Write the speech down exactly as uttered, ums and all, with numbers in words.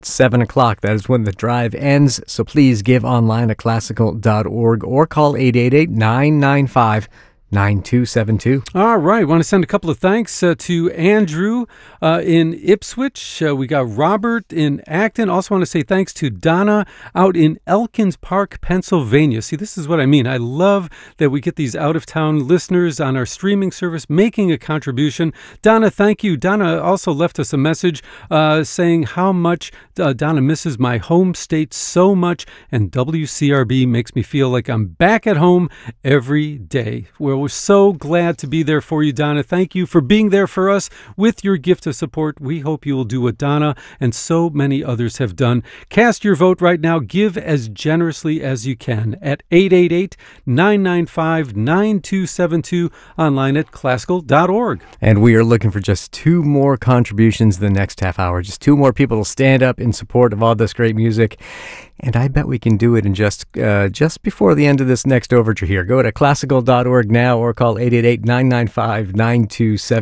seven o'clock. That is when the drive ends. So please give online at classical dot org or call eight eight eight, nine nine five, nine two seven two. All right. Want to send a couple of thanks uh, to Andrew uh, in Ipswich. Uh, we got Robert in Acton. Also want to say thanks to Donna out in Elkins Park, Pennsylvania. See, this is what I mean. I love that we get these out-of-town listeners on our streaming service making a contribution. Donna, thank you. Donna also left us a message uh, saying how much uh, Donna misses my home state so much, and W C R B makes me feel like I'm back at home every day. Well, we're so glad to be there for you, Donna. Thank you for being there for us with your gift of support. We hope you will do what Donna and so many others have done. Cast your vote right now. Give as generously as you can at eight eight eight, nine nine five, nine two seven two, online at classical dot org. And we are looking for just two more contributions the next half hour. Just two more people to stand up in support of all this great music. And I bet we can do it in just uh, just before the end of this next overture here. Go to classical dot org now or call eight eight eight, nine nine five, nine two seven two.